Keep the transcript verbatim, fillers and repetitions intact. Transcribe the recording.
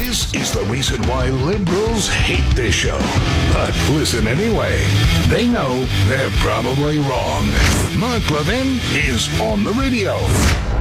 This is the reason why liberals hate this show. But listen anyway. They know they're probably wrong. Mark Levin is on the radio.